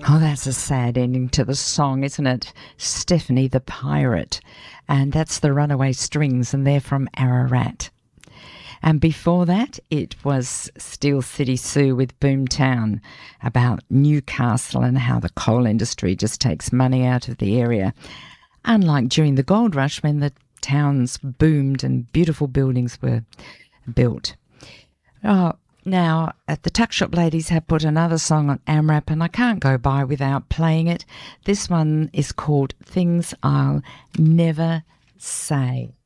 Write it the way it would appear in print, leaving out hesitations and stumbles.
Oh, that's a sad ending to the song, isn't it? Stephanie the Pirate. And that's the Runaway Strings, and they're from Ararat. And before that, it was Steel City Sue with Boomtown, about Newcastle and how the coal industry just takes money out of the area. Unlike during the gold rush when the towns boomed and beautiful buildings were built. Oh, now, the Tuck Shop Ladies have put another song on AMRAP, and I can't go by without playing it. This one is called Things I'll Never Say.